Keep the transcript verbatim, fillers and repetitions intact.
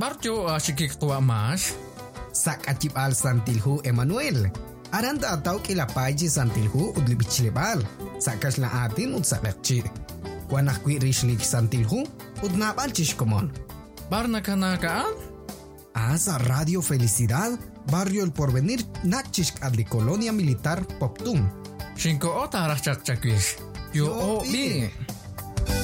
Barjo ashikik tua mas. Sak achip al Santilhu Emmanuel. Aranda ataw kila paji Santilhu udlibichilebal. Sakas la atin ud sakakchi. Wanak kwi rishlik Santilhu ud napal chishkomon. Barna kanakaan? Asa Radio Felicidad, Barrio El Porvenir, Nakchishk adli Colonia Militar Poptum. Shinko ota rachak chakwish. Yo o bi.